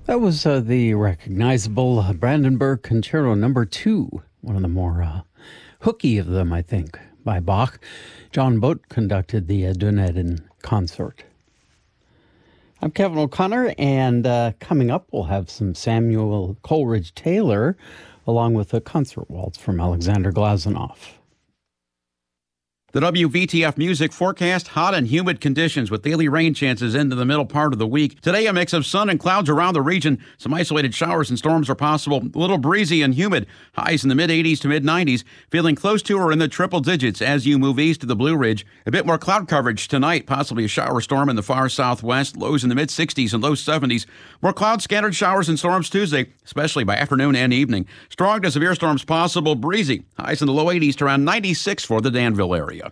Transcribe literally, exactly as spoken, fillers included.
That was uh, the recognizable uh, Brandenburg Concerto number two, one of the more uh, hooky of them, I think, by Bach. John Boat conducted the uh, Dunedin concert. I'm Kevin O'Connor, and uh, coming up we'll have some Samuel Coleridge Taylor, along with a concert waltz from Alexander Glazunov. The W V T F music forecast, hot and humid conditions with daily rain chances into the middle part of the week. Today, a mix of sun and clouds around the region. Some isolated showers and storms are possible. A little breezy and humid. Highs in the mid eighties to mid nineties. Feeling close to or in the triple digits as you move east to the Blue Ridge. A bit more cloud coverage tonight. Possibly a shower storm in the far southwest. Lows in the mid sixties and low seventies. More clouds, scattered showers and storms Tuesday, especially by afternoon and evening. Strong to severe storms possible. Breezy. Highs in the low eighties to around ninety-six for the Danville area.